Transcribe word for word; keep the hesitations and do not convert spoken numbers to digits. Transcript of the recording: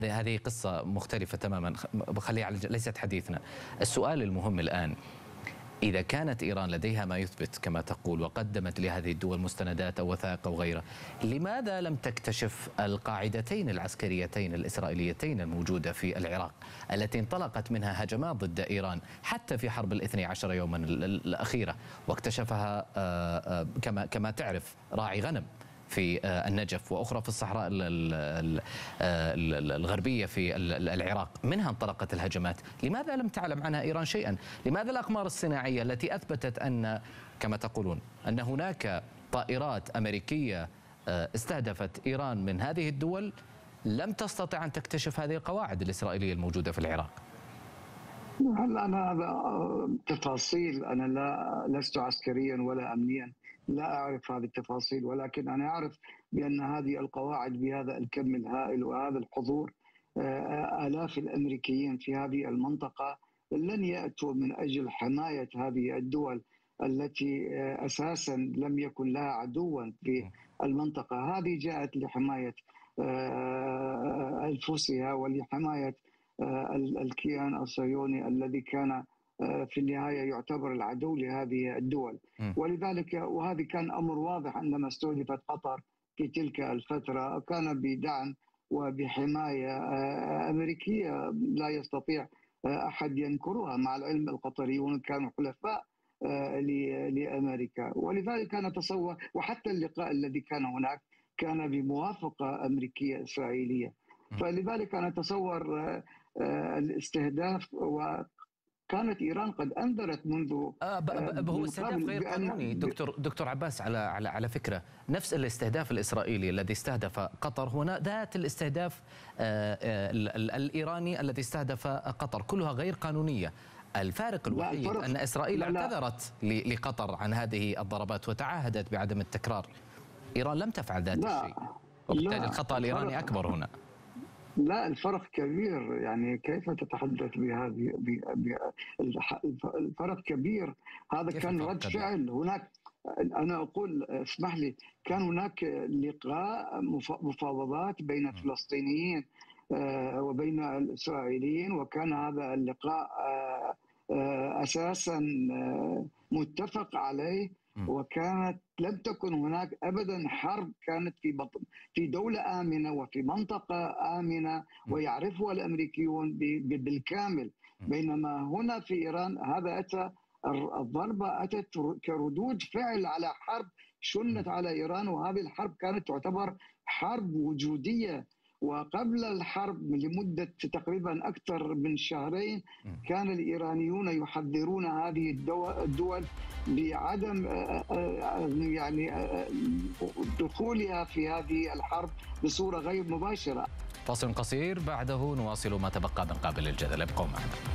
هذه قصة مختلفة تماما، خليها ليست حديثنا. السؤال المهم الآن، إذا كانت إيران لديها ما يثبت كما تقول وقدمت لهذه الدول مستندات أو وثائق أو غيرها، لماذا لم تكتشف القاعدتين العسكريتين الإسرائيليتين الموجودة في العراق التي انطلقت منها هجمات ضد إيران حتى في حرب الاثني عشر يوما الأخيرة، واكتشفها كما كما تعرف راعي غنم في النجف وأخرى في الصحراء الغربية في العراق، منها انطلقت الهجمات. لماذا لم تعلم عنها إيران شيئا؟ لماذا الأقمار الصناعية التي أثبتت أن كما تقولون أن هناك طائرات أمريكية استهدفت إيران من هذه الدول لم تستطع أن تكتشف هذه القواعد الإسرائيلية الموجودة في العراق؟ هلا أنا هذا تفاصيل، أنا لا لست عسكريا ولا أمنيا، لا أعرف هذه التفاصيل، ولكن أنا أعرف بأن هذه القواعد بهذا الكم الهائل وهذا الحضور، آلاف الأمريكيين في هذه المنطقة لن يأتوا من أجل حماية هذه الدول التي أساسا لم يكن لها عدوا في المنطقة. هذه جاءت لحماية أنفسها ولحماية الكيان الصهيوني الذي كان في النهاية يعتبر العدو لهذه الدول. ولذلك وهذا كان أمر واضح عندما استهدفت قطر في تلك الفترة، كان بدعم وبحماية أمريكية لا يستطيع أحد ينكرها، مع العلم القطريون كانوا حلفاء لأمريكا. ولذلك أنا أتصور، وحتى اللقاء الذي كان هناك كان بموافقة أمريكية إسرائيلية، فلذلك أنا أتصور الاستهداف، وكانت إيران قد أنذرت منذ آه هو استهداف غير قانوني. دكتور دكتور عباس، على على على فكرة نفس الاستهداف الإسرائيلي الذي استهدف قطر هو ذات الاستهداف آه آه الإيراني الذي استهدف قطر، كلها غير قانونية. الفارق الوحيد أن إسرائيل اعتذرت لقطر عن هذه الضربات وتعهدت بعدم التكرار. إيران لم تفعل ذات الشيء، وبالتالي الخطأ الإيراني أكبر هنا. لا، الفرق كبير، يعني كيف تتحدث بهذه؟ الفرق كبير، هذا كان رد فعل. هناك أنا أقول، اسمح لي، كان هناك لقاء مفاوضات بين الفلسطينيين وبين الإسرائيليين، وكان هذا اللقاء أساسا متفق عليه، وكانت لم تكن هناك ابدا حرب، كانت في بطن في دوله امنه وفي منطقه امنه ويعرفها الامريكيون بالكامل. بينما هنا في ايران هذا اتى، الضربه اتت كردود فعل على حرب شنت على ايران، وهذه الحرب كانت تعتبر حرب وجوديه. وقبل الحرب لمدة تقريبا أكثر من شهرين كان الإيرانيون يحذرون هذه الدول بعدم يعني دخولها في هذه الحرب بصورة غير مباشرة. فاصل قصير، بعده نواصل ما تبقى من قابل الجدل. ابقوا معنا.